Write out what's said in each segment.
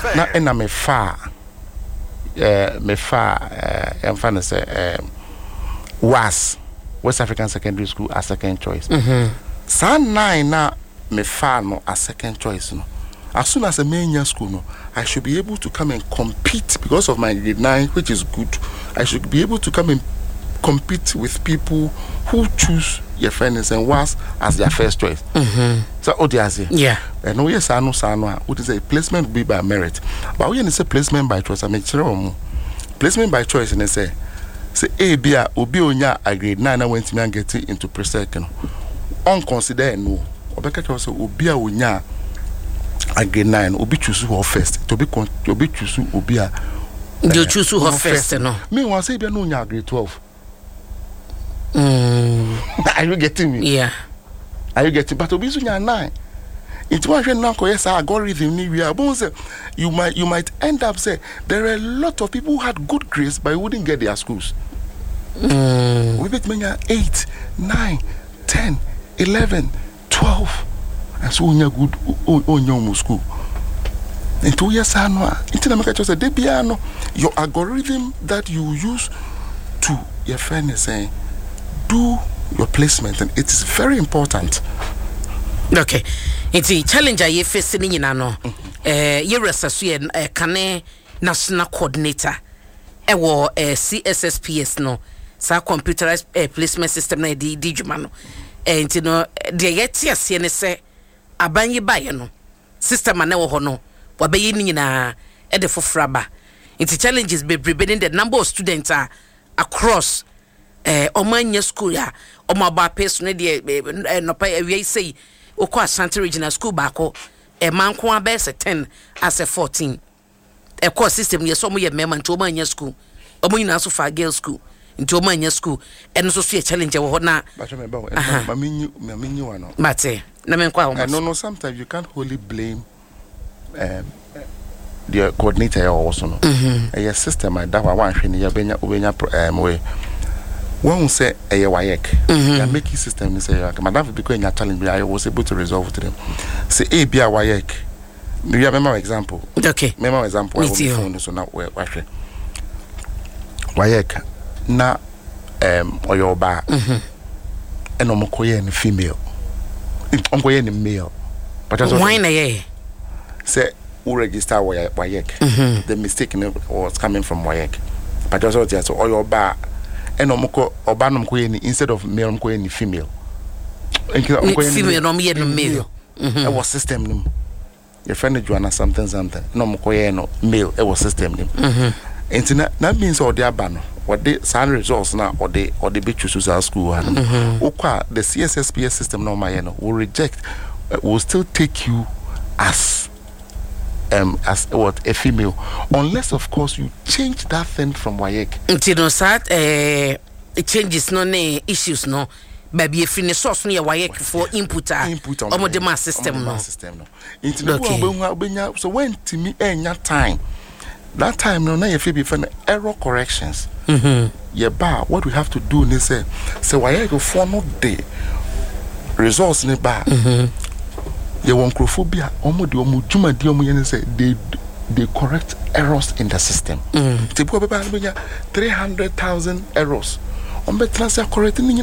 na ena me fa emfa say was West African Secondary School as second choice. Sa 9 na me fa no as second choice no. As soon as a main school no, I should be able to come and compete because of my grade 9, which is good. I should be able to come and compete with people who choose your friends and was as their first choice. So yeah. And no yes, I know what is a placement will be by merit. But when you say placement by choice, I make sure placement by choice and they say A B A obi onya a grade 9 I went to get into pre-second. Unconsider no. Obeka also obi a onya a grade 9 obi choose who first. To be choose obi a you choose who first no. Me want say be no onya grade 12. Are you getting me? Yeah. Are you getting? But obi onya 9. It's one thing now. Yes, algorithm ni we are. You might end up say there are a lot of people who had good grades but wouldn't get their schools. We bet many 8, 9, 10, 11, 12, and so on good on your school. And 2 years annual. Until I just say debiano your algorithm that you use to your friend is saying do your placement, and it is very important. Okay. It's a challenge I face in no. You're a cane national coordinator. CSSPS no. Sa computerized placement system na di jumano. And you know, the yet here say abanyi baye no. System na wo ho no. Wabayi ni na e de fofraba. It's challenges be preventing the number of students are across omanya school ya. Omaba person de no pa we say Okwa Asante Regional School bako man ko abese 10 as a 14 e course system ye so mo ye member nto omanya school omo nyina so fa girl school nto omanya school eno so so challenge wo na but remember maminyi wano mate na men kwa no sometimes you can't wholly blame the coordinator also no a system that one hwe ya benya way one say a WAEC, the making system is a madam because in a challenge I was able to resolve to them. Say A be a WAEC. Do you remember example? Okay. Remember example I will phone so now where WAEC na oyo ba and omokoye ni female. Omokoye ni male. But that's why na ye? Say who register WAEC. The mistake was coming from WAEC. But that's what so oyo ba and obanum koyeni instead of male koyeni female. Female no male. It was system nim. Your friend Joanna something no mokoyeno male it was system nim. And that means all the abano what the san results now or the be choose our school okwa the CSSPS system no mayeno will reject will still take you as what a female, unless of course you change that thing from WAEC. You know, it changes no issues no. Baby, if you source near WAEC for input on the mass system no. So when to me time, that time no na you feel before error corrections. Yeah, ba what we have to do is say WAEC for no day results in ba. You want crophobia, they correct errors in the system. 300,000 errors. Correcting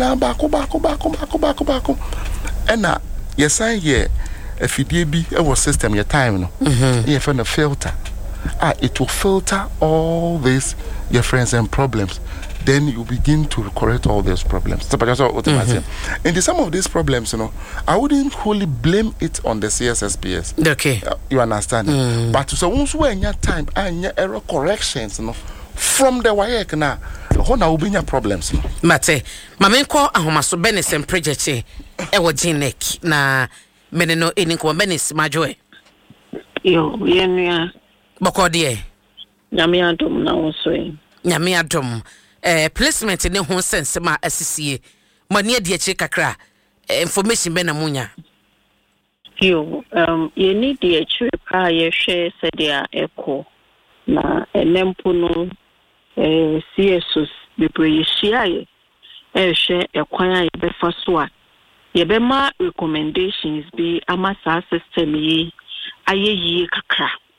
and now, yes, I hear if you did our system, your time, you find a filter. It will filter all these your friends and problems. Then you begin to correct all those problems. So, and some of these problems, I wouldn't wholly blame it on the CSSPS. Okay. You understand? But so once we in your time and your error corrections, from the WAEC now, how will be your problems? Mate, Mamenko Ahomaso Benis and Prejeche, Ewa Jinek, na Meneno Eninko Benis, Majoy. Yo, Yenya Bokodie Yamiadum now swing. Yamiadum. Placement in the home sense ma assisi money de kakra information be na munya yo you need the pa ye share said dia echo na enempo no CSOs be prehia ye share ekwan ye be fa so a ye be ma recommendations be amasa system yi ayeyi kakra